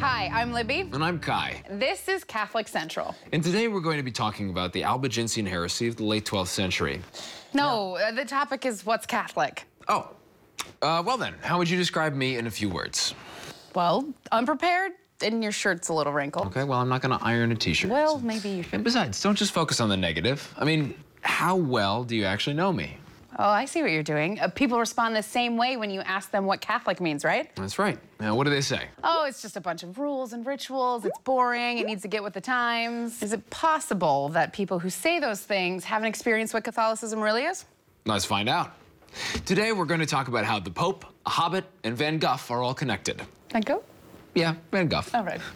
Hi, I'm Libby. And I'm Kai. This is Catholic Central. And today we're going to be talking about the Albigensian heresy of the late 12th century. No, the topic is what's Catholic? Oh, well then, how would you describe me in a few words? Well, unprepared and your shirt's a little wrinkled. Okay, well, I'm not going to iron a t-shirt. Well, maybe you should. And besides, don't just focus on the negative. I mean, how well do you actually know me? Oh, I see what you're doing. People respond the same way when you ask them what Catholic means, right? That's right. Now, what do they say? Oh, it's just a bunch of rules and rituals. It's boring. It needs to get with the times. Is it possible that people who say those things haven't experienced what Catholicism really is? Let's find out. Today, we're going to talk about how the Pope, a Hobbit, and Van Gogh are all connected. Van Gogh? Yeah, Van Gogh. All right.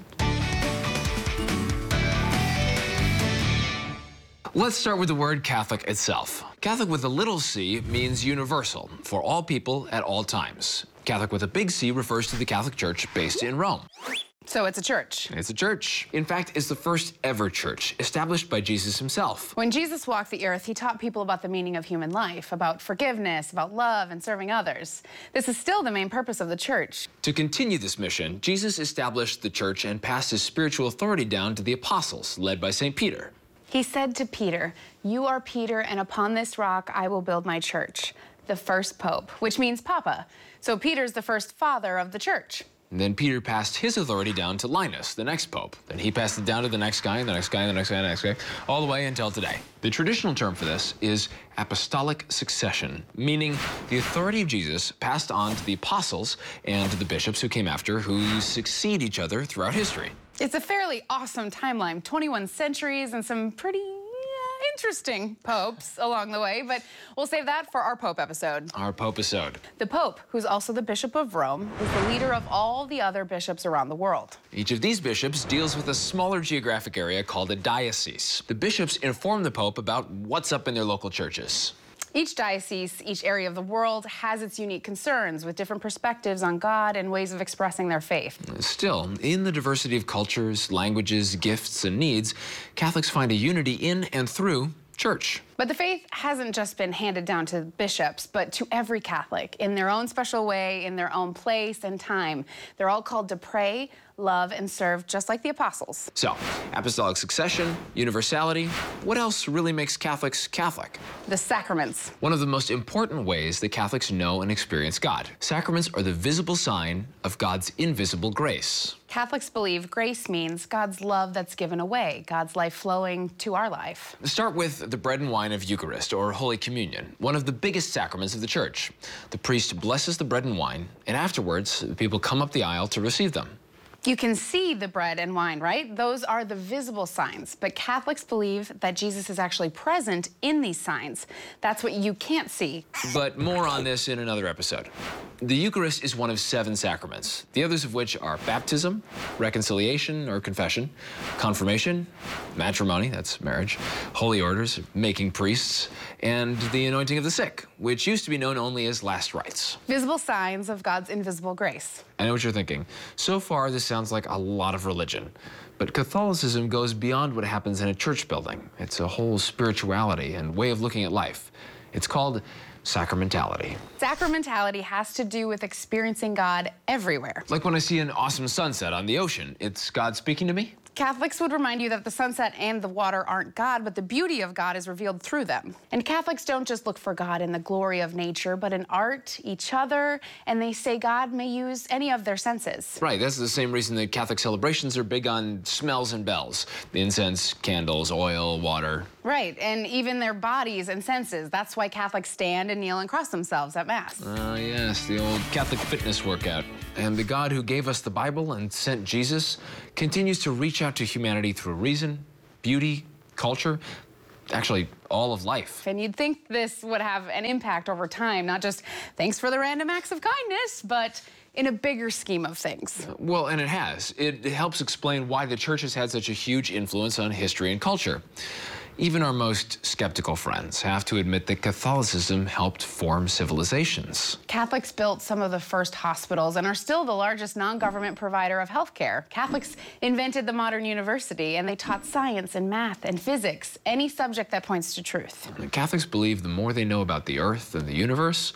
Let's start with the word Catholic itself. Catholic with a little c means universal, for all people at all times. Catholic with a big C refers to the Catholic Church based in Rome. So it's a church. It's a church. In fact, it's the first ever church, established by Jesus himself. When Jesus walked the earth, he taught people about the meaning of human life, about forgiveness, about love, and serving others. This is still the main purpose of the church. To continue this mission, Jesus established the church and passed his spiritual authority down to the apostles, led by St. Peter. He said to Peter, "You are Peter, and upon this rock I will build my church," the first pope, which means Papa. So Peter's the first father of the church. And then Peter passed his authority down to Linus, the next pope. Then he passed it down to the next guy, and the next guy, and the next guy, and the next guy, all the way until today. The traditional term for this is apostolic succession, meaning the authority of Jesus passed on to the apostles and to the bishops who came after, who succeed each other throughout history. It's a fairly awesome timeline, 21 centuries and some pretty interesting popes along the way, but we'll save that for our Pope episode. Our Pope-isode. The Pope, who's also the Bishop of Rome, is the leader of all the other bishops around the world. Each of these bishops deals with a smaller geographic area called a diocese. The bishops inform the Pope about what's up in their local churches. Each diocese, each area of the world, has its unique concerns with different perspectives on God and ways of expressing their faith. Still, in the diversity of cultures, languages, gifts, and needs, Catholics find a unity in and through church. But the faith hasn't just been handed down to bishops, but to every Catholic in their own special way, in their own place and time. They're all called to pray, love, and serve just like the apostles. So, apostolic succession, universality, what else really makes Catholics Catholic? The sacraments. One of the most important ways that Catholics know and experience God. Sacraments are the visible sign of God's invisible grace. Catholics believe grace means God's love that's given away, God's life flowing to our life. Start with the bread and wine of Eucharist, or Holy Communion, one of the biggest sacraments of the Church. The priest blesses the bread and wine, and afterwards, people come up the aisle to receive them. You can see the bread and wine, right? Those are the visible signs. But Catholics believe that Jesus is actually present in these signs. That's what you can't see. But more on this in another episode. The Eucharist is one of 7 sacraments, the others of which are baptism, reconciliation or confession, confirmation, matrimony, that's marriage, holy orders, making priests, and the anointing of the sick, which used to be known only as last rites. Visible signs of God's invisible grace. I know what you're thinking. So far, this sounds like a lot of religion. But Catholicism goes beyond what happens in a church building. It's a whole spirituality and way of looking at life. It's called sacramentality. Sacramentality has to do with experiencing God everywhere. Like when I see an awesome sunset on the ocean, it's God speaking to me? Catholics would remind you that the sunset and the water aren't God, but the beauty of God is revealed through them. And Catholics don't just look for God in the glory of nature, but in art, each other, and they say God may use any of their senses. Right, that's the same reason that Catholic celebrations are big on smells and bells. Incense, candles, oil, water. Right, and even their bodies and senses. That's why Catholics stand and kneel and cross themselves at Mass. Yes, the old Catholic fitness workout. And the God who gave us the Bible and sent Jesus continues to reach out to humanity through reason, beauty, culture, actually all of life. And you'd think this would have an impact over time, not just thanks for the random acts of kindness, but in a bigger scheme of things. Well, and it has. It helps explain why the church has had such a huge influence on history and culture. Even our most skeptical friends have to admit that Catholicism helped form civilizations. Catholics built some of the first hospitals and are still the largest non-government provider of healthcare. Catholics invented the modern university, and they taught science and math and physics, any subject that points to truth. Catholics believe the more they know about the earth and the universe,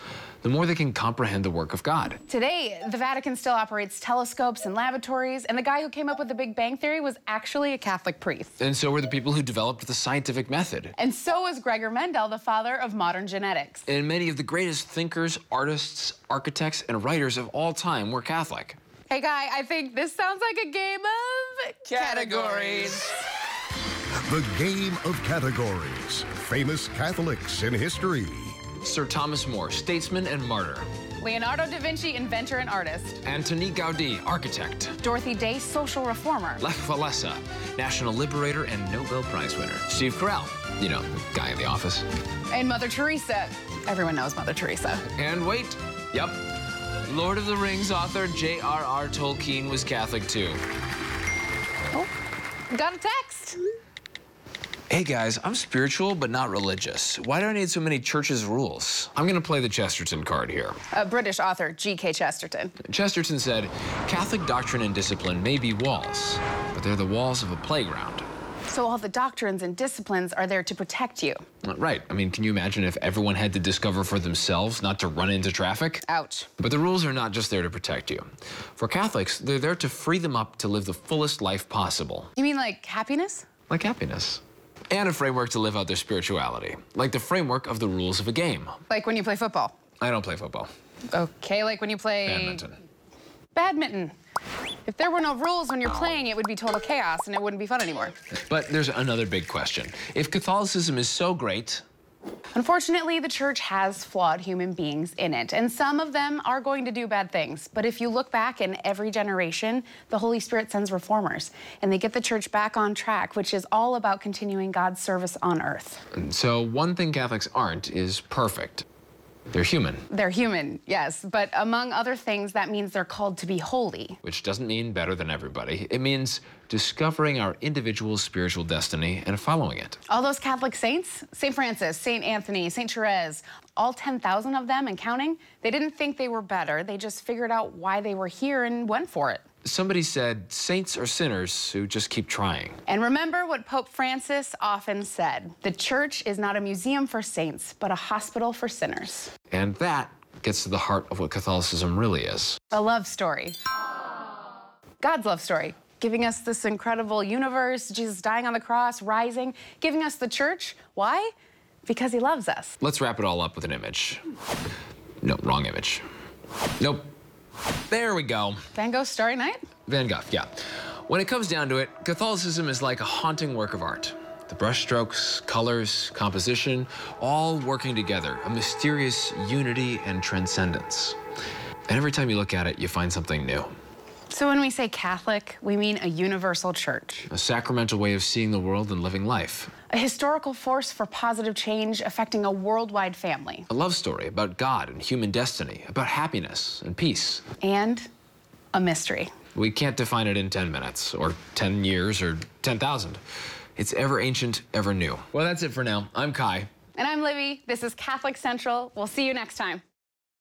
the more they can comprehend the work of God. Today, the Vatican still operates telescopes and laboratories, and the guy who came up with the Big Bang Theory was actually a Catholic priest. And so were the people who developed the scientific method. And so was Gregor Mendel, the father of modern genetics. And many of the greatest thinkers, artists, architects, and writers of all time were Catholic. Hey, Guy, I think this sounds like a game of categories. The game of categories. Famous Catholics in history. Sir Thomas More, statesman and martyr. Leonardo da Vinci, inventor and artist. Antoni Gaudí, architect. Dorothy Day, social reformer. Lech Walesa, national liberator and Nobel Prize winner. Steve Carell, you know, the guy in The Office. And Mother Teresa. Everyone knows Mother Teresa. And wait, yep, Lord of the Rings author J.R.R. Tolkien was Catholic too. Oh, got a text. Hey guys, I'm spiritual but not religious. Why do I need so many church's rules? I'm gonna play the Chesterton card here. British author G.K. Chesterton. Chesterton said, Catholic doctrine and discipline may be walls, but they're the walls of a playground. So all the doctrines and disciplines are there to protect you. Right. I mean, can you imagine if everyone had to discover for themselves not to run into traffic? Ouch. But the rules are not just there to protect you. For Catholics, they're there to free them up to live the fullest life possible. You mean like happiness? Like happiness. And a framework to live out their spirituality. Like the framework of the rules of a game. Like when you play football. I don't play football. Okay, like when you play... Badminton. Badminton. If there were no rules when you're playing, it would be total chaos and it wouldn't be fun anymore. But there's another big question. If Catholicism is so great... Unfortunately, the church has flawed human beings in it, and some of them are going to do bad things. But if you look back in every generation, the Holy Spirit sends reformers, and they get the church back on track, which is all about continuing God's service on earth. So one thing Catholics aren't is perfect. They're human. They're human, yes, but among other things, that means they're called to be holy. Which doesn't mean better than everybody. It means discovering our individual spiritual destiny and following it. All those Catholic saints, St. Francis, St. Anthony, St. Therese, all 10,000 of them and counting, they didn't think they were better. They just figured out why they were here and went for it. Somebody said saints are sinners who just keep trying. And remember what Pope Francis often said, the church is not a museum for saints, but a hospital for sinners. And that gets to the heart of what Catholicism really is. A love story. God's love story. Giving us this incredible universe, Jesus dying on the cross, rising, giving us the church. Why? Because he loves us. Let's wrap it all up with an image. No, wrong image. Nope. There we go. Van Gogh's Starry Night? Van Gogh, yeah. When it comes down to it, Catholicism is like a haunting work of art. The brushstrokes, colors, composition, all working together, a mysterious unity and transcendence. And every time you look at it, you find something new. So when we say Catholic, we mean a universal church. A sacramental way of seeing the world and living life. A historical force for positive change affecting a worldwide family. A love story about God and human destiny, about happiness and peace. And a mystery. We can't define it in 10 minutes, or 10 years, or 10,000. It's ever ancient, ever new. Well, that's it for now. I'm Kai. And I'm Libby. This is Catholic Central. We'll see you next time.